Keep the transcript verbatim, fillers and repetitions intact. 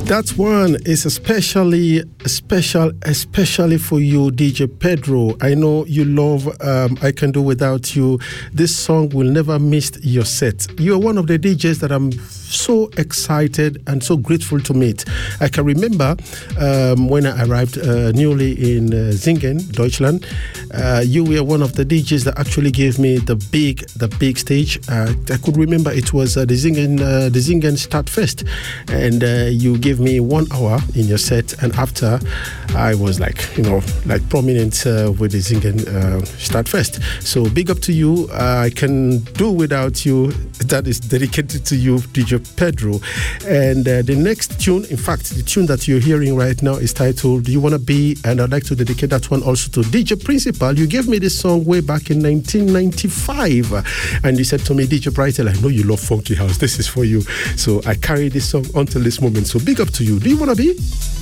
That one is especially special, especially for you, D J Pedro. I know you love um, I Can Do Without You. This song will never miss your set. You're one of the D Js that I'm so excited and so grateful to meet. I can remember um, when I arrived uh, newly in uh, Zingen, Deutschland. Uh, you were one of the D Js that actually gave me the big, the big stage. Uh, I could remember it was uh, the Zingen, uh, the Zingen Stadtfest, and uh, you gave me one hour in your set, and after I was like, you know, like prominent uh, with the Zingen uh, Stadtfest. So big up to you. Uh, I Can Do Without You. That is dedicated to you, D J Pedro. And uh, the next tune, in fact, the tune that you're hearing right now is titled Do You Wanna Be? And I'd like to dedicate that one also to D J Principal. You gave me this song way back in nineteen ninety-five, and you said to me, D J Brightel, I know you love Funky House. This is for you. So I carry this song until this moment. So big up to you. Do you wanna be?